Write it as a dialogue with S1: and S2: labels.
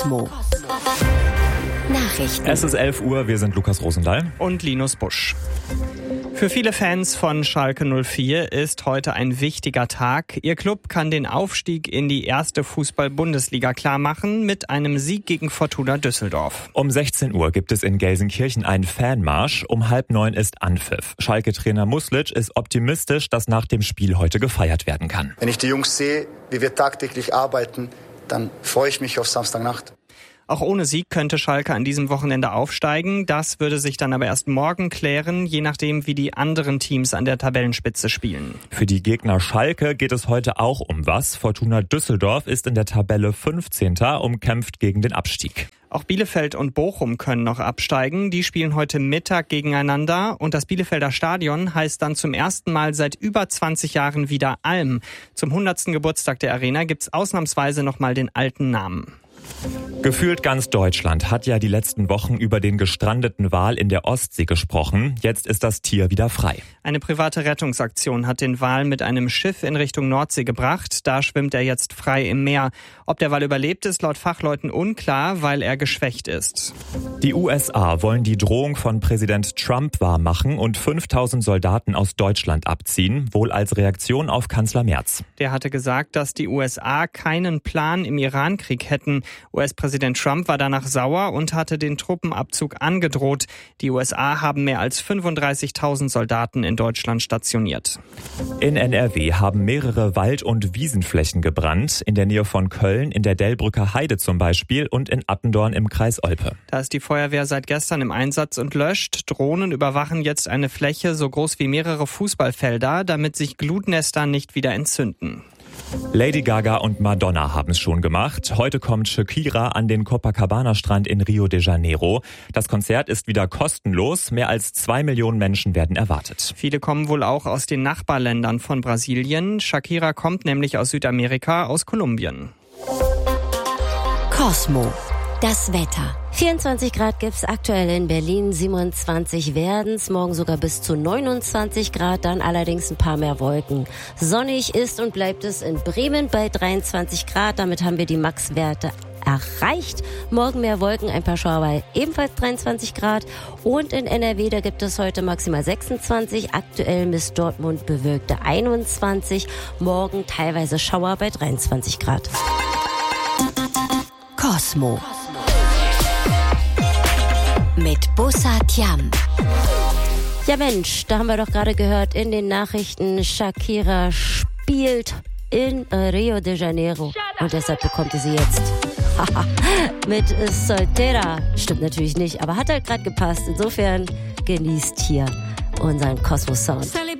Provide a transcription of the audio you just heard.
S1: Cosmo. Nachrichten.
S2: Es ist 11 Uhr, wir sind Lukas Rosendahl
S3: und Linus Busch. Für viele Fans von Schalke 04 ist heute ein wichtiger Tag. Ihr Club kann den Aufstieg in die erste Fußball-Bundesliga klarmachen mit einem Sieg gegen Fortuna Düsseldorf.
S2: Um 16 Uhr gibt es in Gelsenkirchen einen Fanmarsch. Um 8:30 ist Anpfiff. Schalke-Trainer Muslic ist optimistisch, dass nach dem Spiel heute gefeiert werden kann.
S4: Wenn ich die Jungs sehe, wie wir tagtäglich arbeiten, dann freue ich mich auf Samstagnacht.
S3: Auch ohne Sieg könnte Schalke an diesem Wochenende aufsteigen. Das würde sich dann aber erst morgen klären, je nachdem, wie die anderen Teams an der Tabellenspitze spielen.
S2: Für die Gegner Schalke geht es heute auch um was. Fortuna Düsseldorf ist in der Tabelle 15. umkämpft gegen den Abstieg.
S3: Auch Bielefeld und Bochum können noch absteigen. Die spielen heute Mittag gegeneinander. Und das Bielefelder Stadion heißt dann zum ersten Mal seit über 20 Jahren wieder Alm. Zum 100. Geburtstag der Arena gibt's ausnahmsweise nochmal den alten Namen.
S2: Gefühlt ganz Deutschland hat ja die letzten Wochen über den gestrandeten Wal in der Ostsee gesprochen. Jetzt ist das Tier wieder frei.
S3: Eine private Rettungsaktion hat den Wal mit einem Schiff in Richtung Nordsee gebracht. Da schwimmt er jetzt frei im Meer. Ob der Wal überlebt, ist laut Fachleuten unklar, weil er geschwächt ist.
S2: Die USA wollen die Drohung von Präsident Trump wahrmachen und 5000 Soldaten aus Deutschland abziehen, wohl als Reaktion auf Kanzler Merz.
S3: Der hatte gesagt, dass die USA keinen Plan im Irankrieg hätten. US-Präsident Trump war danach sauer und hatte den Truppenabzug angedroht. Die USA haben mehr als 35.000 Soldaten in Deutschland stationiert.
S2: In NRW haben mehrere Wald- und Wiesenflächen gebrannt. In der Nähe von Köln, in der Delbrücker Heide zum Beispiel und in Attendorn im Kreis Olpe.
S3: Da ist die Feuerwehr seit gestern im Einsatz und löscht. Drohnen überwachen jetzt eine Fläche so groß wie mehrere Fußballfelder, damit sich Glutnester nicht wieder entzünden.
S2: Lady Gaga und Madonna haben es schon gemacht. Heute kommt Shakira an den Copacabana-Strand in Rio de Janeiro. Das Konzert ist wieder kostenlos. Mehr als 2 Millionen Menschen werden erwartet.
S3: Viele kommen wohl auch aus den Nachbarländern von Brasilien. Shakira kommt nämlich aus Südamerika, aus Kolumbien.
S1: Cosmo. Das Wetter. 24 Grad gibt's aktuell in Berlin, 27 werden's, morgen sogar bis zu 29 Grad, dann allerdings ein paar mehr Wolken. Sonnig ist und bleibt es in Bremen bei 23 Grad, damit haben wir die Max-Werte erreicht. Morgen mehr Wolken, ein paar Schauer bei ebenfalls 23 Grad und in NRW, da gibt es heute maximal 26, aktuell misst Dortmund bewölkte 21, morgen teilweise Schauer bei 23 Grad. Cosmo. Mit Bussard Yam. Ja Mensch, da haben wir doch gerade gehört in den Nachrichten, Shakira spielt in Rio de Janeiro und deshalb bekommt sie jetzt mit Soltera. Stimmt natürlich nicht, aber hat halt gerade gepasst. Insofern genießt hier unseren Cosmo Sound.